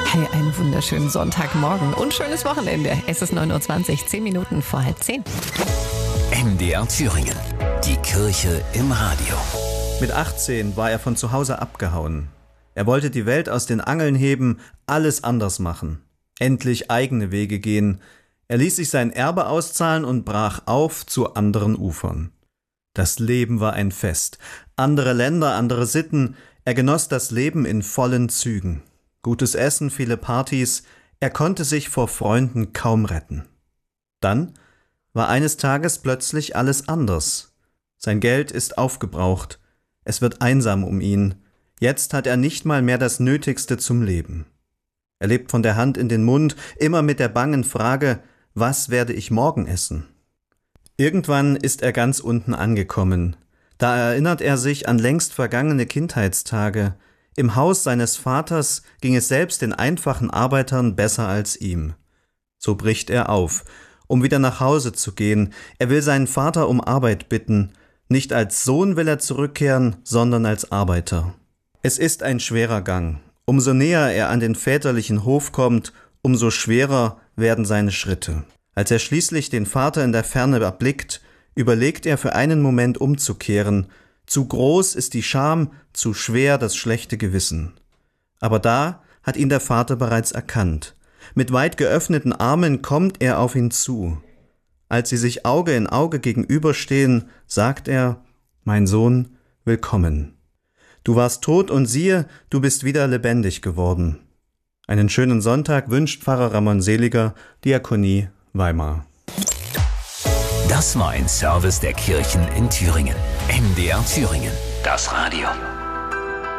Hey, einen wunderschönen Sonntagmorgen und schönes Wochenende. Es ist 9:20 Uhr, 10 Minuten vor 9:30. MDR Thüringen. Die Kirche im Radio. Mit 18 war er von zu Hause abgehauen. Er wollte die Welt aus den Angeln heben, alles anders machen. Endlich eigene Wege gehen. Er ließ sich sein Erbe auszahlen und brach auf zu anderen Ufern. Das Leben war ein Fest. Andere Länder, andere Sitten. Er genoss das Leben in vollen Zügen. Gutes Essen, viele Partys. Er konnte sich vor Freunden kaum retten. Dann war eines Tages plötzlich alles anders. Sein Geld ist aufgebraucht. Es wird einsam um ihn. Jetzt hat er nicht mal mehr das Nötigste zum Leben. Er lebt von der Hand in den Mund, immer mit der bangen Frage, was werde ich morgen essen? Irgendwann ist er ganz unten angekommen. Da erinnert er sich an längst vergangene Kindheitstage. Im Haus seines Vaters ging es selbst den einfachen Arbeitern besser als ihm. So bricht er auf, um wieder nach Hause zu gehen. Er will seinen Vater um Arbeit bitten. Nicht als Sohn will er zurückkehren, sondern als Arbeiter. Es ist ein schwerer Gang. Umso näher er an den väterlichen Hof kommt, umso schwerer werden seine Schritte. Als er schließlich den Vater in der Ferne erblickt, überlegt er für einen Moment umzukehren. Zu groß ist die Scham, zu schwer das schlechte Gewissen. Aber da hat ihn der Vater bereits erkannt. Mit weit geöffneten Armen kommt er auf ihn zu. Als sie sich Auge in Auge gegenüberstehen, sagt er, »Mein Sohn, willkommen. Du warst tot und siehe, du bist wieder lebendig geworden.« Einen schönen Sonntag wünscht Pfarrer Ramon Seliger, Diakonie Weimar. Das war ein Service der Kirchen in Thüringen. MDR Thüringen. Das Radio.